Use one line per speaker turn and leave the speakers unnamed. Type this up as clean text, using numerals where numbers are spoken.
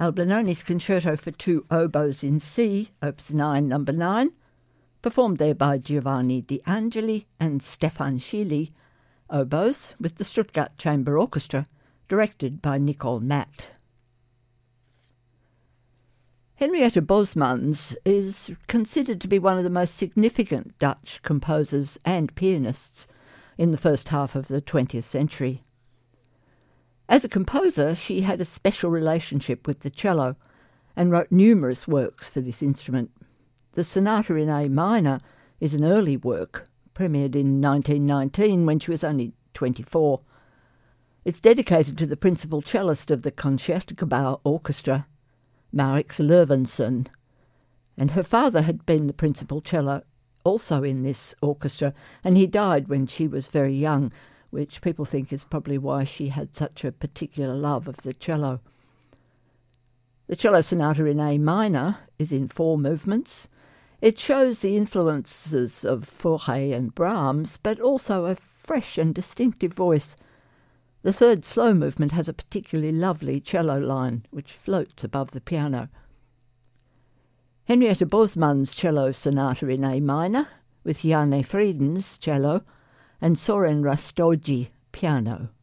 Albinoni's Concerto for Two Oboes in C, Opus 9, No. 9, performed there by Giovanni De Angeli and Stefan Schily, oboes, with the Stuttgart Chamber Orchestra, directed by Nicole Matt. Henrietta Bosmans is considered to be one of the most significant Dutch composers and pianists in the first half of the 20th century. As a composer, she had a special relationship with the cello and wrote numerous works for this instrument. The Sonata in A minor is an early work, premiered in 1919 when she was only 24. It's dedicated to the principal cellist of the Concertgebouw Orchestra, Maurits Levenson, and her father had been the principal cello also in this orchestra, and he died when she was very young, which people think is probably why she had such a particular love of the cello. The Cello Sonata in A minor is in 4 movements. It shows the influences of Fauré and Brahms, but also a fresh and distinctive voice. The third slow movement has a particularly lovely cello line, which floats above the piano. Henrietta Bosmans' Cello Sonata in A minor, with Janne Friedens cello and Soren Rastogi piano.